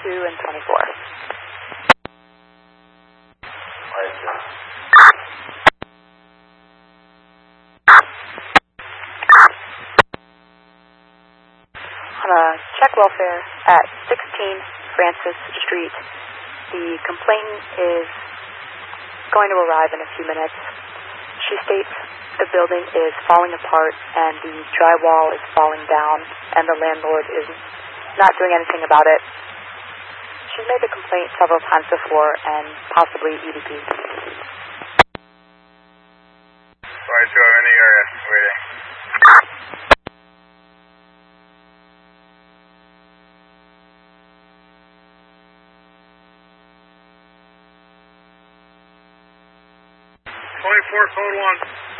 and 24. Check welfare at 16 Francis Street. The complainant is going to arrive in a few minutes. She states the building is falling apart and the drywall is falling down and the landlord is not doing anything about it. She's made the complaint several times before and possibly EDP. Flight 2 in the area, waiting. Code 1.